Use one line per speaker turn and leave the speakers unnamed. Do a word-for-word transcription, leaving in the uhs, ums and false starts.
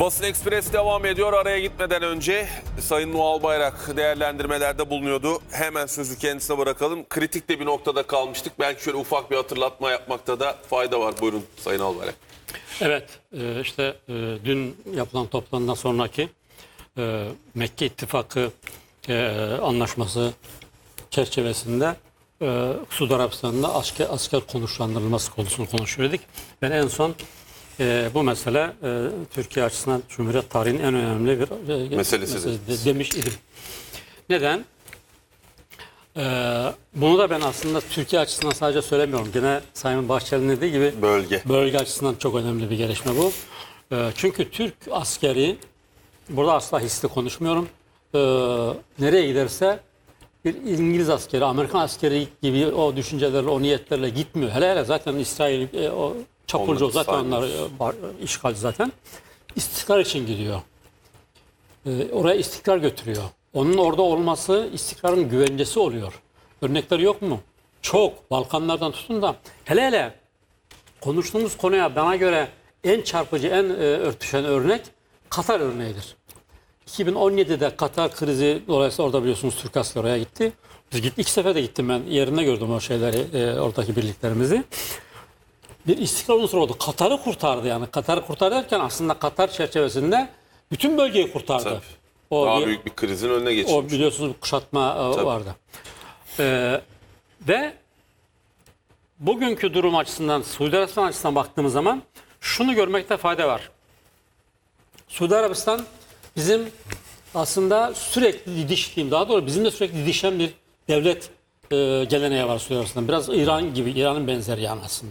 Basın Ekspres devam ediyor. Araya gitmeden önce Sayın Nual Bayrak değerlendirmelerde bulunuyordu. Hemen sözü kendisine bırakalım. Kritik de bir noktada kalmıştık. Belki şöyle ufak bir hatırlatma yapmakta da fayda var. Buyurun Sayın Albayrak.
Evet, işte dün yapılan toplantıdan sonraki Mekke İttifakı anlaşması çerçevesinde Suudi Arabistan'da asker, asker konuşlandırılması konusunu konuşuyorduk. Ben en son e, bu mesele e, Türkiye açısından Cumhuriyet tarihinin en önemli bir e,
meselesi
de, demiş idim. Neden? E, bunu da ben aslında Türkiye açısından sadece söylemiyorum. Gene Sayın Bahçeli'nin dediği gibi
bölge.
bölge açısından çok önemli bir gelişme bu. E, çünkü Türk askeri, burada asla hisli konuşmuyorum, e, nereye giderse bir İngiliz askeri, Amerikan askeri gibi o düşüncelerle, o niyetlerle gitmiyor. Hele hele zaten İsrail, e, o çapulcu,
Onları
zaten onlar e, işgal zaten. İstikrar için gidiyor. E, oraya istikrar götürüyor. Onun orada olması istikrarın güvencesi oluyor. Örnekleri yok mu? Çok. Balkanlardan tutun da. Hele hele konuştuğumuz konuya bana göre en çarpıcı, en e, örtüşen örnek Katar örneğidir. iki bin on yedide Katar krizi dolayısıyla orada biliyorsunuz Türk askeri oraya gitti. Biz gittik, iki sefer de gittim ben. Yerinde gördüm o şeyleri, e, oradaki birliklerimizi. Bir istikrar unsuru oldu. Katar'ı kurtardı yani. Katar'ı kurtarırken aslında Katar çerçevesinde bütün bölgeyi kurtardı.
Tabii.
O
Daha
bir,
büyük bir krizin önüne geçilmiş.
O biliyorsunuz kuşatma e, vardı. E, ve bugünkü durum açısından, Suudi Arabistan açısından baktığımız zaman şunu görmekte fayda var. Suudi Arabistan bizim aslında sürekli didiştiğim, daha doğru bizim de sürekli didişen bir devlet e, geleneği var Suudi Arabistan'da. Biraz İran gibi, İran'ın benzeri yani aslında.